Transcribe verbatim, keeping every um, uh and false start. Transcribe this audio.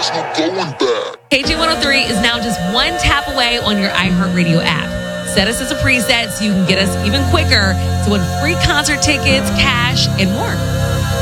there's no going back. K J one oh three is now just one tap away on your iHeartRadio app. Set us as a preset so you can get us even quicker to win free concert tickets, cash, and more.